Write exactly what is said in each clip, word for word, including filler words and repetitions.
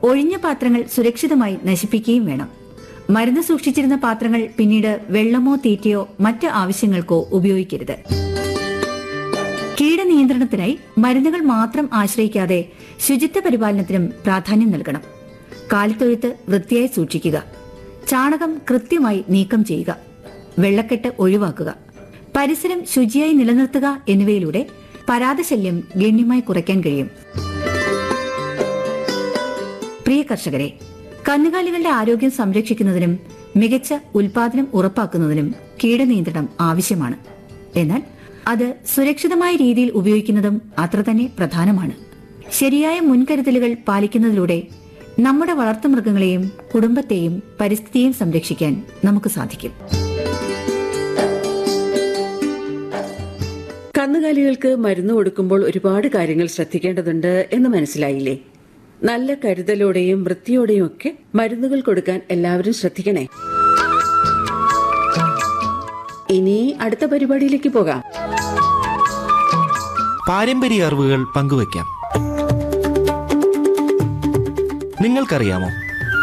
ഒഴിഞ്ഞ പാത്രങ്ങൾ സുരക്ഷിതമായി നശിപ്പിക്കുകയും വേണം. മരുന്ന് സൂക്ഷിച്ചിരുന്ന പാത്രങ്ങൾ പിന്നീട് വെള്ളമോ തീറ്റയോ മറ്റ് ആവശ്യങ്ങൾക്കോ ഉപയോഗിക്കരുത്. കീടനിയന്ത്രണത്തിനായി മരുന്നുകൾ മാത്രം ആശ്രയിക്കാതെ ശുചിത്വ പരിപാലനത്തിനും പ്രാധാന്യം നൽകണം. കാലിത്തൊഴുത്ത് വൃത്തിയായി സൂക്ഷിക്കുക, ചാണകം കൃത്യമായി നീക്കം ചെയ്യുക, വെള്ളക്കെട്ട് ഒഴിവാക്കുക, പരിസരം ശുചിയായി നിലനിർത്തുക എന്നിവയിലൂടെ പരാതശല്യം ഗണ്യമായി കുറയ്ക്കാൻ കഴിയും. പ്രിയ കർഷകരെ, കന്നുകാലികളുടെ ആരോഗ്യം സംരക്ഷിക്കുന്നതിനും മികച്ച ഉൽപാദനം ഉറപ്പാക്കുന്നതിനും കീടനിയന്ത്രണം ആവശ്യമാണ്. എന്നാൽ അത് സുരക്ഷിതമായ രീതിയിൽ ഉപയോഗിക്കുന്നതും അത്ര തന്നെ പ്രധാനമാണ്. ശരിയായ മുൻകരുതലുകൾ പാലിക്കുന്നതിലൂടെ നമ്മുടെ വളർത്തുമൃഗങ്ങളെയും കുടുംബത്തെയും പരിസ്ഥിതിയെയും സംരക്ഷിക്കാൻ നമുക്ക് സാധിക്കും. കന്നുകാലികൾക്ക് മരുന്ന് കൊടുക്കുമ്പോൾ ഒരുപാട് കാര്യങ്ങൾ ശ്രദ്ധിക്കേണ്ടതുണ്ട് എന്ന് മനസ്സിലായില്ലേ? നല്ല കരുതലോടെയും വൃത്തിയോടെയും ഒക്കെ മരുന്നുകൾ കൊടുക്കാൻ എല്ലാവരും ശ്രദ്ധിക്കണേ. ഇനി അടുത്ത പരിപാടിയിലേക്ക് പോകാം. പാരമ്പര്യ അറിവുകൾ പങ്കുവയ്ക്കാം. നിങ്ങൾക്കറിയാമോ?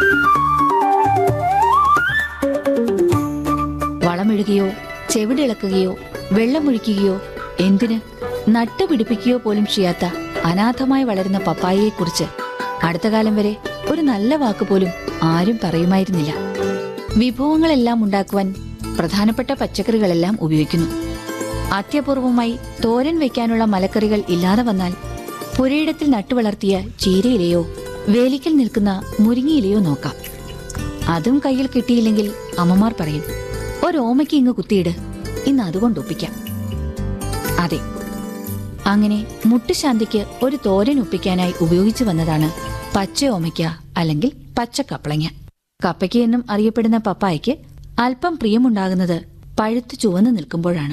വളമിടുകയോ ചെവിടിളക്കുകയോ വെള്ളമൊഴിക്കുകയോ എന്തിന് നട്ടുപിടിപ്പിക്കുകയോ പോലും ചെയ്യാത്ത അനാഥമായി വളരുന്ന പപ്പായയെക്കുറിച്ച് അടുത്ത കാലം വരെ ഒരു നല്ല വാക്ക് പോലും ആരും പറയുമായിരുന്നില്ല. വിഭവങ്ങളെല്ലാം ഉണ്ടാക്കുവാൻ പ്രധാനപ്പെട്ട പച്ചക്കറികളെല്ലാം ഉപയോഗിക്കുന്നു. അത്യപൂർവമായി തോരൻ വയ്ക്കാനുള്ള മലക്കറികൾ ഇല്ലാതെ വന്നാൽ പുരയിടത്തിൽ നട്ടുവളർത്തിയ ചീരയിലയോ വേലിക്കൽ നിൽക്കുന്ന മുരിങ്ങയിലയോ നോക്കാം. അതും കയ്യിൽ കിട്ടിയില്ലെങ്കിൽ അമ്മമാർ പറയും, ഒരോമയ്ക്ക് ഇങ്ങ് കുത്തിയിട്, ഇന്ന് അതുകൊണ്ട് ഒപ്പിക്കാം. അതെ, അങ്ങനെ മുട്ടുശാന്തിക്ക് ഒരു തോരൻ ഒപ്പിക്കാനായി ഉപയോഗിച്ചു വന്നതാണ് പച്ച ഓമയ്ക്ക അല്ലെങ്കിൽ പച്ച കപ്പളങ്ങ. കപ്പയ്ക്ക് എന്നും അറിയപ്പെടുന്ന പപ്പായയ്ക്ക് അല്പം പ്രിയമുണ്ടാകുന്നത് പഴുത്തു ചുവന്നു നിൽക്കുമ്പോഴാണ്.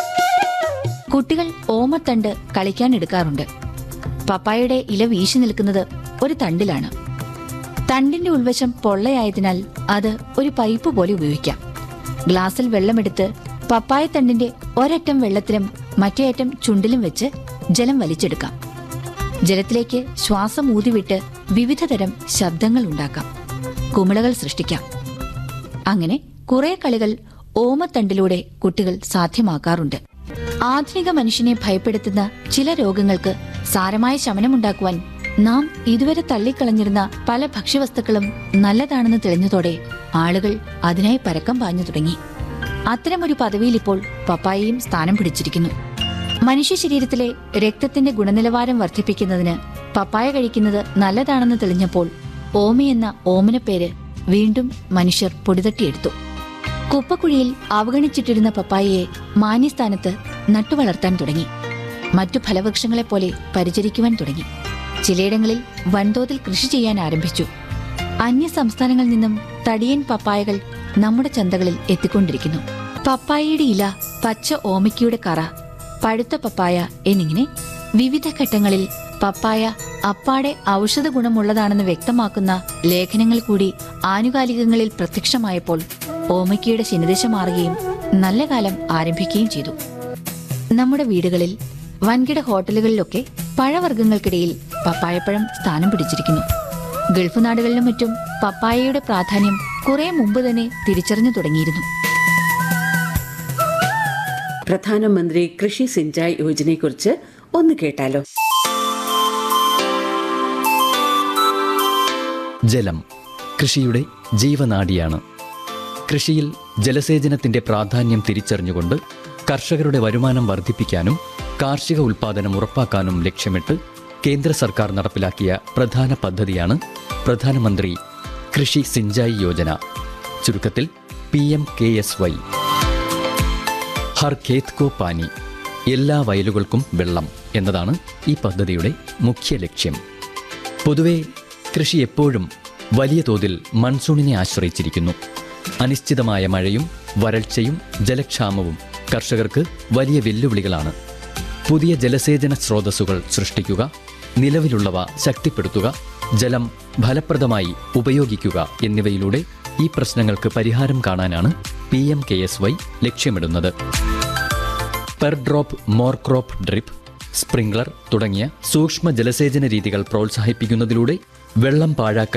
കുട്ടികൾ ഓമത്തണ്ട് കളിക്കാൻ എടുക്കാറുണ്ട്. പപ്പായയുടെ ഇല വീശി നിൽക്കുന്നത് ഒരു തണ്ടിലാണ്. തണ്ടിന്റെ ഉൾവശം പൊള്ളയായതിനാൽ അത് ഒരു പൈപ്പ് പോലെ ഉപയോഗിക്കാം. ഗ്ലാസ്സിൽ വെള്ളമെടുത്ത് പപ്പായ തണ്ടിന്റെ ഒരറ്റം വെള്ളത്തിലും മറ്റേ അറ്റം ചുണ്ടിലും വെച്ച് ജലം വലിച്ചെടുക്കാം. ജലത്തിലേക്ക് ശ്വാസം ഊതിവിട്ട് വിവിധ തരം ശബ്ദങ്ങൾ ഉണ്ടാക്കാം, കുമിളകൾ സൃഷ്ടിക്കാം. അങ്ങനെ കുറെ കളികൾ ഓമത്തണ്ടിലൂടെ കുട്ടികൾ സാധ്യമാക്കാറുണ്ട്. ആധുനിക മനുഷ്യനെ ഭയപ്പെടുത്തുന്ന ചില രോഗങ്ങൾക്ക് സാരമായ ശമനമുണ്ടാക്കുവാൻ നാം ഇതുവരെ തള്ളിക്കളഞ്ഞിരുന്ന പല ഭക്ഷ്യവസ്തുക്കളും നല്ലതാണെന്ന് തെളിഞ്ഞതോടെ ആളുകൾ അതിനായി പരക്കം പാഞ്ഞു തുടങ്ങി. അത്തരമൊരു പദവിയിൽ ഇപ്പോൾ പപ്പായയും സ്ഥാനം പിടിച്ചിരിക്കുന്നു. മനുഷ്യ ശരീരത്തിലെ രക്തത്തിന്റെ ഗുണനിലവാരം വർദ്ധിപ്പിക്കുന്നതിന് പപ്പായ കഴിക്കുന്നത് നല്ലതാണെന്ന് തെളിഞ്ഞപ്പോൾ ഓമി എന്ന ഓമനപ്പേര് വീണ്ടും മനുഷ്യർ പൊടിതട്ടിയെടുത്തു. കുപ്പക്കുഴിയിൽ അവഗണിച്ചിട്ടിരുന്ന പപ്പായയെ മാന്യസ്ഥാനത്ത് നട്ടുവളർത്താൻ തുടങ്ങി. മറ്റു ഫലവൃക്ഷങ്ങളെപ്പോലെ പരിചരിക്കുവാൻ തുടങ്ങി. ചിലയിടങ്ങളിൽ വൻതോതിൽ കൃഷി ചെയ്യാൻ ആരംഭിച്ചു. അന്യ സംസ്ഥാനങ്ങളിൽ നിന്നും തടിയൻ പപ്പായകൾ നമ്മുടെ ചന്തകളിൽ എത്തിക്കൊണ്ടിരിക്കുന്നു. പപ്പായയുടെ ഇല, പച്ച ഓമയ്ക്കയുടെ കറ, പഴുത്ത പപ്പായ എന്നിങ്ങനെ വിവിധ ഘട്ടങ്ങളിൽ പപ്പായ അപ്പാടെ ഔഷധ ഗുണമുള്ളതാണെന്ന് വ്യക്തമാക്കുന്ന ലേഖനങ്ങൾ കൂടി ആനുകാലികങ്ങളിൽ പ്രത്യക്ഷമായപ്പോൾ ഓമയ്ക്കയുടെ ശനിദശ മാറുകയും നല്ല കാലം ആരംഭിക്കുകയും ചെയ്തു. നമ്മുടെ വീടുകളിൽ, വൻകിട ഹോട്ടലുകളിലൊക്കെ പഴവർഗ്ഗങ്ങൾക്കിടയിൽ പപ്പായപ്പഴം സ്ഥാനം പിടിച്ചിരിക്കുന്നു. ഗൾഫ് നാടുകളിലും മറ്റും പപ്പായയുടെ പ്രാധാന്യം കുറെ മുമ്പ് തന്നെ തിരിച്ചറിഞ്ഞു തുടങ്ങിയിരുന്നു. പ്രധാനമന്ത്രി കൃഷി സിഞ്ചായ് യോജനയെക്കുറിച്ച് ഒന്ന് കേട്ടാലോ? ജലം കൃഷിയുടെ ജീവനാഡിയാണ്. കൃഷിയിൽ ജലസേചനത്തിന്റെ പ്രാധാന്യം തിരിച്ചറിഞ്ഞുകൊണ്ട് കർഷകരുടെ വരുമാനം വർദ്ധിപ്പിക്കാനും കാർഷിക ഉൽപ്പാദനം ഉറപ്പാക്കാനും ലക്ഷ്യമിട്ട് കേന്ദ്ര സർക്കാർ നടപ്പിലാക്കിയ പ്രധാന പദ്ധതിയാണ് പ്രധാനമന്ത്രി കൃഷി സിഞ്ചായി യോജന, ചുരുക്കത്തിൽ P M K S Y. Har ഖേത് കോ പാനി, എല്ലാ വയലുകൾക്കും വെള്ളം എന്നതാണ് ഈ പദ്ധതിയുടെ മുഖ്യ ലക്ഷ്യം. പൊതുവെ കൃഷി എപ്പോഴും വലിയ തോതിൽ മൺസൂണിനെ ആശ്രയിച്ചിരിക്കുന്നു. അനിശ്ചിതമായ മഴയും വരൾച്ചയും ജലക്ഷാമവും കർഷകർക്ക് വലിയ വെല്ലുവിളികളാണ്. പുതിയ ജലസേചന സ്രോതസ്സുകൾ സൃഷ്ടിക്കുക, നിലവിലുള്ളവ ശക്തിപ്പെടുത്തുക, ജലം ഫലപ്രദമായി ഉപയോഗിക്കുക എന്നിവയിലൂടെ ഈ പ്രശ്നങ്ങൾക്ക് പരിഹാരം കാണാനാണ് P M K S Y ലക്ഷ്യമിടുന്നത്. Per drop more crop drip, sprinkler തുടങ്ങിയ സൂക്ഷ്മ ജലസേചന രീതികൾ പ്രോത്സാഹിപ്പിക്കുന്നതിലൂടെ വെള്ളം പാഴാക്കൽ